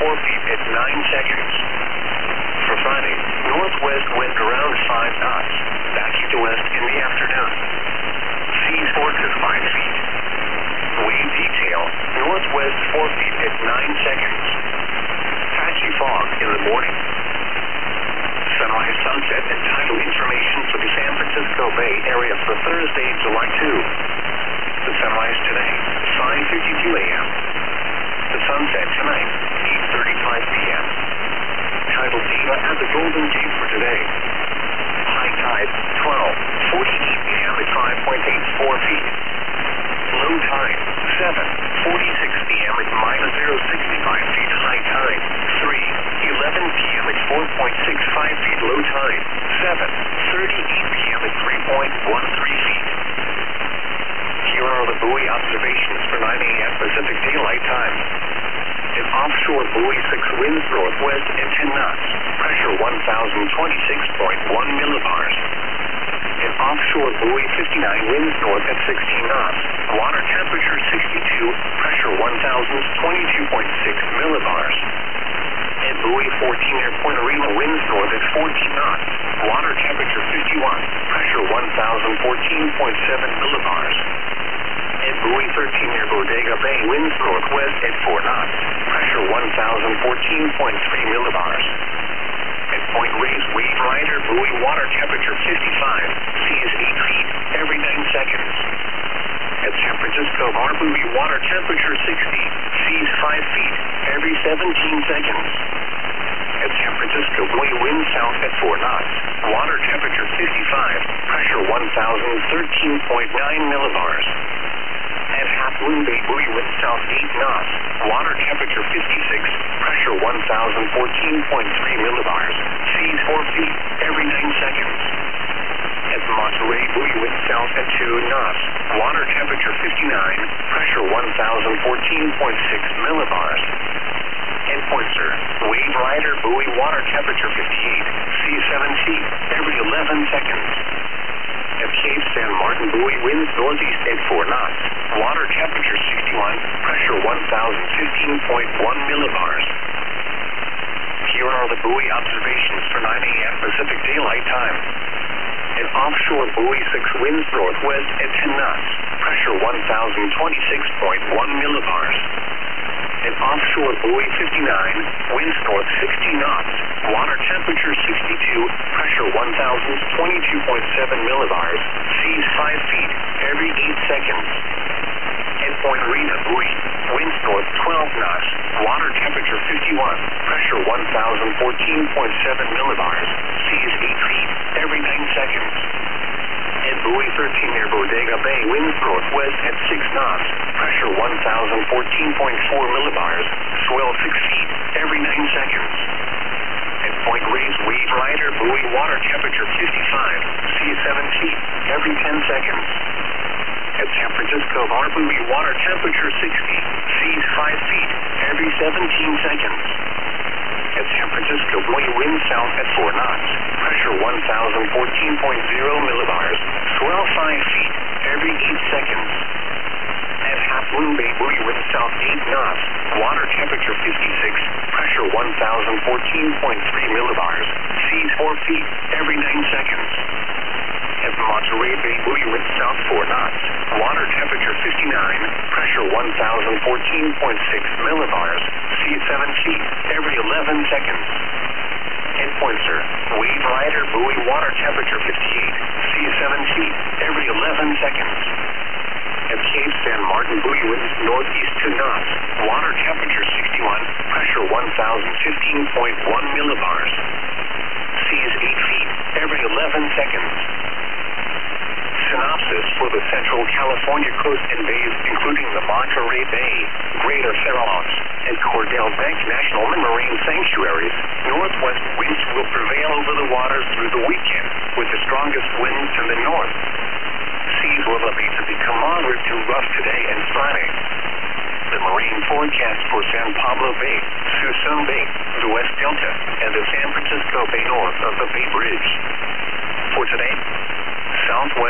4 feet at 9 seconds. For Friday, northwest wind around 5 knots. Back east to west in the afternoon. Seas 4 to 5 feet. Wave detail, northwest 4 feet at 9 seconds. Patchy fog in the morning. Sunrise, sunset, and tidal information for the San Francisco Bay Area for Thursday, July 2. The sunrise today, 5:52 a.m. The sunset tonight, 8:35 p.m. Tidal data at the Golden Gate for today. High tide, 12:48 p.m. at 5.84 feet. Low tide, 7:46 p.m. at -0.65 feet. High tide, 3:11 p.m. at 4.65 feet. Low tide, 7:38 p.m. at 3.13 feet. Here are the buoy observations for 9 a.m. Pacific Daylight Time. An offshore buoy 6 winds northwest at 10 knots. Pressure 1,026.1 millibars. An offshore buoy 59 winds north at 16 knots. Water temperature 62. Pressure 1,022.6 millibars. And buoy 14 near Point Arena winds north at 14 knots. Water temperature 51. Pressure 1,014.7 millibars. And buoy 13 near Bodega Bay winds northwest at 4 knots. Pressure 1,014.3 millibars. At Point Reyes Wave Rider buoy water temperature 55. Seas 8 feet every 9 seconds. At San Francisco Bar buoy water temperature 60. Seas 5 feet every 17 seconds. At San Francisco buoy wind south at 4 knots. Water temperature 55. Pressure 1,013.9 millibars. At Half Moon Bay buoy wind south 8 knots. Water temperature 56. Pressure 1,014.3 millibars. Seas 4 feet every 9 seconds. At Monterey buoy wind south at 2 knots. Water temperature 59. Pressure 1,014.6 millibars. And Pointser Wave Rider buoy water temperature 58. Seas 7 feet every 11 seconds. At Cape San Martin buoy winds northeast at 4 knots. Water temperature 61. Pressure 1,015.1 millibars. Here are the buoy observations for 9 a.m. Pacific Daylight Time. An offshore buoy 6 winds northwest at 10 knots. Pressure 1,026.1 millibars. An offshore buoy 59, winds north 60 knots. Water temperature 62. Pressure 1,022.7 millibars. Seas 5 feet every 8 seconds. At Point Arena buoy, winds north 12 knots. Water temperature 51. Pressure 1,014.7 millibars. Seas 8 feet every 9 seconds. At buoy 13 near Bodega Bay, winds northwest at 6 knots. Pressure 1,014.4 millibars. Swell 6 feet every 9 seconds. At Point Reyes Wave Rider buoy water temperature 55. Seas 7 feet every 10 seconds. At San Francisco Bar buoy water temperature 60. Seas 5 feet every 17 seconds. At San Francisco buoy wind south at 4 knots. Pressure 1,014.0 millibars. Swell 5 feet every 8 seconds. At Half Moon Bay buoy wind south 8 knots. Water temperature 56. Pressure 1,014.3 millibars. Seas 4 feet every 9 seconds. At Monterey Bay buoy wind south 4 knots. Water temperature 59. Pressure 1,014.6 millibars. Seas 7 feet every 11 seconds. At Pointser Wave Rider buoy water temperature 58. Seas 7 feet every 11 seconds. At Cape San Martin buoy winds northeast 2 knots. Water temperature 61. Pressure 1,015.1 millibars. Seas 8 feet every 11 seconds. Synopsis for the Central California coast and bays, including the Monterey Bay, Greater Farallones, and Cordell Bank National Marine Sanctuaries. Northwest winds will prevail over the waters through the weekend, with the strongest winds to the north. Seas will elevate to become moderate to rough today and Friday. The marine forecast for San Pablo Bay, Suisun Bay, the West Delta, and the San Francisco Bay north of the Bay Bridge. For today, southwest